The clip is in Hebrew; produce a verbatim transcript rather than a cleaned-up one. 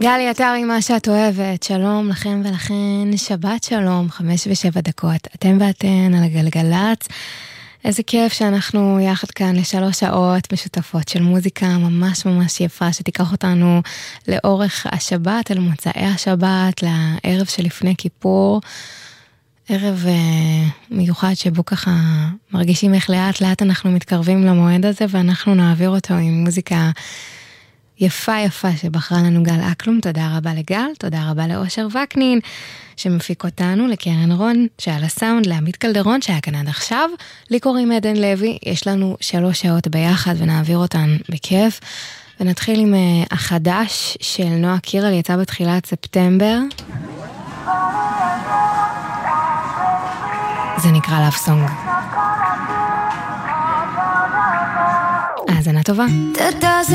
גלי אתרי, מה שאת אוהבת, שלום לכם ולכן, שבת שלום, חמש ושבע דקות, אתם ואתן על הגלגלץ, איזה כיף שאנחנו יחד כאן לשלוש שעות משותפות של מוזיקה ממש ממש יפה, שתיקח אותנו לאורך השבת, אל מוצאי השבת, לערב שלפני כיפור, ערב אה, מיוחד שבו ככה מרגישים איך לאט לאט אנחנו מתקרבים למועד הזה, ואנחנו נעביר אותו עם מוזיקה יפה יפה שבחרה לנו גל אקלום. תודה רבה לגל, תודה רבה לאושר וקנין שמפיק אותנו, לקרן רון שעל הסאונד, לעמית קלדרון שהיה כאן עד עכשיו, לי קוראים עדן לוי. יש לנו שלוש שעות ביחד ונעביר אותן בכיף, ונתחיל עם uh, החדש של נועה קירל, יצא בתחילת ספטמבר, זה נקרא Love Song. האזנה טובה.